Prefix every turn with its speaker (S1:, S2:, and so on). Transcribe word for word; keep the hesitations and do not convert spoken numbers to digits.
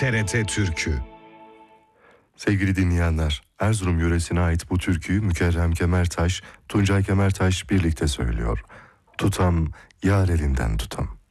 S1: T R T Türkü.
S2: Sevgili dinleyenler, Erzurum yöresine ait bu türküyü Mükerrem Kemertaş, Tuncay Kemertaş birlikte söylüyor. Tutam, yar elinden tutam.